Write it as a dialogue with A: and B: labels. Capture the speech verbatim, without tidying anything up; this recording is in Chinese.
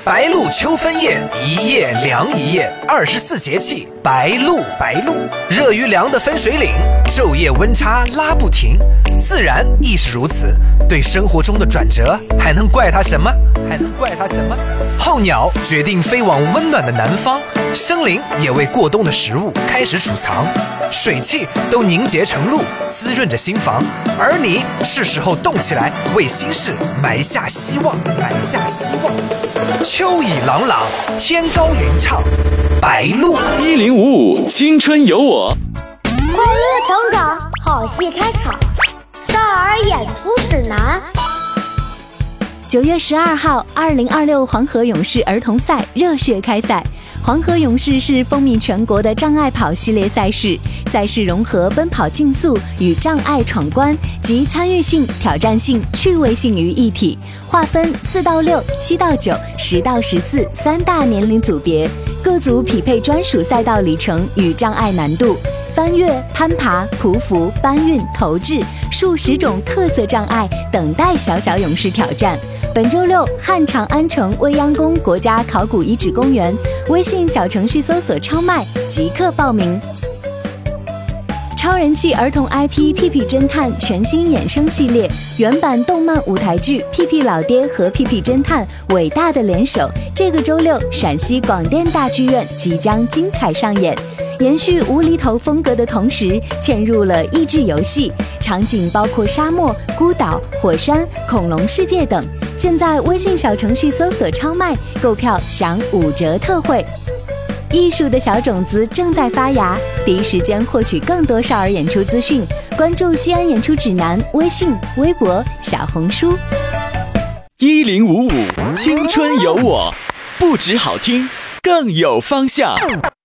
A: 白露秋分夜，一夜凉一夜，二十四节气白露。白露，热与凉的分水岭，昼夜温差拉不停。自然亦是如此，对生活中的转折，还能怪它什么？还能怪它什么？候鸟决定飞往温暖的南方，生灵也为过冬的食物开始储藏，水汽都凝结成露，滋润着心房。而你是时候动起来，为心事埋下希望，埋下希望。秋意朗朗，天高云畅，白露。
B: 一零五五青春有我，
C: 快乐成长，好戏开场，少儿演出指南。
D: 九月十二号，二零二六黄河勇士儿童赛热血开赛。黄河勇士是风靡全国的障碍跑系列赛事，赛事融合奔跑竞速与障碍闯关及参与性、挑战性、趣味性于一体，划分四到六、七到九、十到十四三大年龄组别，各组匹配专属赛道里程与障碍难度。翻越、攀爬、匍匐、搬运、投掷，数十种特色障碍等待小小勇士挑战。本周六，汉长安城未央宫国家考古遗址公园，微信小程序搜索超麦即刻报名。超人气儿童 I P 屁屁侦探全新衍生系列，原版动漫舞台剧屁屁老爹和屁屁侦探伟大的联手，这个周六陕西广电大剧院即将精彩上演。延续无厘头风格的同时，嵌入了益智游戏，场景包括沙漠、孤岛、火山、恐龙世界等。现在微信小程序搜索超卖，购票享五折特惠。艺术的小种子正在发芽，第一时间获取更多少儿演出资讯，关注西安演出指南微信、微博、小红书。
B: 一零五五青春有我，不止好听，更有方向。